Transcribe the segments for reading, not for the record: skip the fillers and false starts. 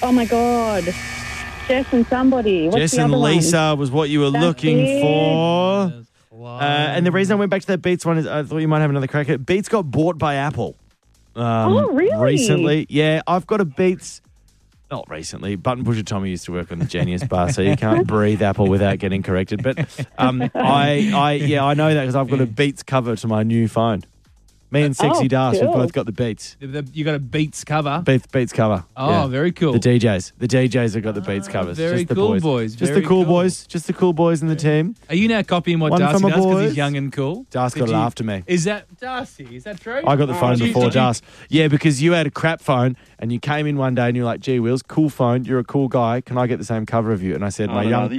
Oh, my God. Jess and somebody. What's Jess the and other one? Lisa was what you were That's looking it. for. And the reason I went back to that Beats one is I thought you might have another crack at it. Beats got bought by Apple. Really? Recently. Yeah, I've got a Beats. Not recently. Button Pusher Tommy used to work on the Genius Bar, so you can't breathe Apple without getting corrected. But I know that because I've got a Beats cover to my new phone. Me and Sexy Das, we've cool. both got the Beats. You got a Beats cover. Beats cover. Oh, yeah. very cool. The DJs have got the Beats covers. very just the cool, boys. boys. Just Very the cool cool. boys. Just the cool boys in the team. Are you now copying what One Darcy from does my because boys. he's young and cool? Das got it after me. Is that Darcy? Is that true? I got the phone Did you- before did you- Das. Yeah, because you had a crap phone and you came in one day and you're like, gee, Wills, cool phone. You're a cool guy. Can I get the same cover of you? And I said, my young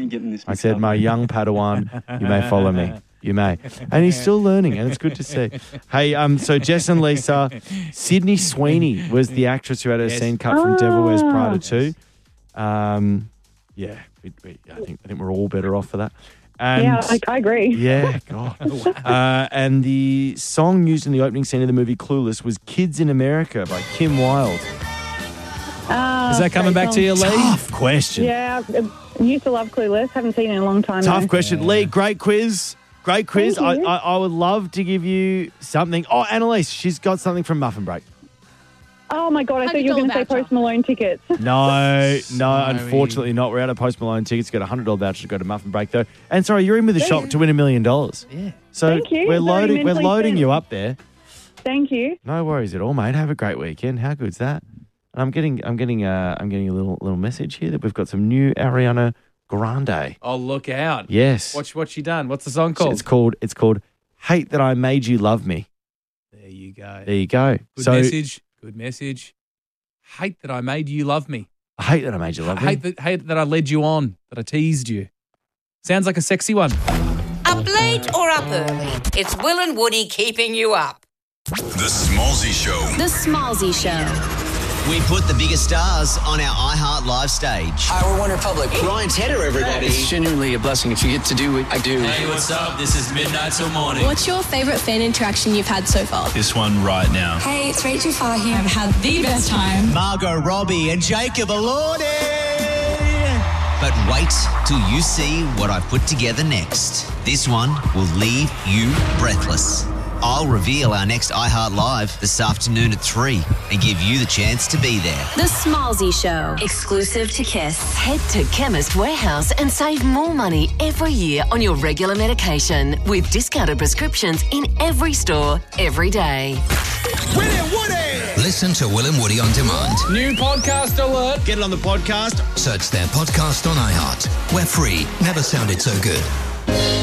Padawan, you may follow me. You may. And he's still learning, and it's good to see. Hey, so Jess and Lisa, Sydney Sweeney was the actress who had her scene cut from Devil Wears Prada 2. I think we're all better off for that. And Yeah, I agree. yeah, God. And the song used in the opening scene of the movie Clueless was Kids in America by Kim Wilde. Is that coming back to you, Lee? Tough question. Yeah, I used to love Clueless. Haven't seen it in a long time. Tough though. question. Lee, great quiz. Great quiz. Thank you. I would love to give you something. Oh, Annalise, she's got something from Muffin Break. Oh, my God. I thought you were going to say Post Malone tickets. No, unfortunately not. We're out of Post Malone tickets. Got a $100 voucher to go to Muffin Break, though. And sorry, you're in with the shop to win $1 million. Yeah. So Thank you. we're Very mentally loading you sent. up there. Thank you. No worries at all, mate. Have a great weekend. How good's that? I'm getting a little message here that we've got some new Ariana Grande. Oh, look out. Yes. What's she done? What's the song called? It's called Hate That I Made You Love Me. There you go. There you go. Good message. Hate that I made you love me. I hate that I made you love me. Hate that I led you on, that I teased you. Sounds like a sexy one. Up late or up early, it's Will and Woody keeping you up. The Smallsy Show. The Smallsy Show. We put the biggest stars on our iHeart Live stage. Hi, we're One Republic. Ryan Tedder, everybody. It's genuinely a blessing if you get to do what I do. Hey, what's up? This is Midnight Till Morning. What's your favourite fan interaction you've had so far? This one right now. Hey, it's Rachel Fahey. I've had the best time. Margot Robbie and Jacob Elordi. But wait till you see what I've put together next. This one will leave you breathless. I'll reveal our next iHeart Live this afternoon at 3 and give you the chance to be there. The Smallsy Show. Exclusive to Kiss. Head to Chemist Warehouse and save more money every year on your regular medication with discounted prescriptions in every store, every day. Will and Woody! Listen to Will and Woody on demand. New podcast alert. Get it on the podcast. Search their podcast on iHeart. We're free. Never sounded so good.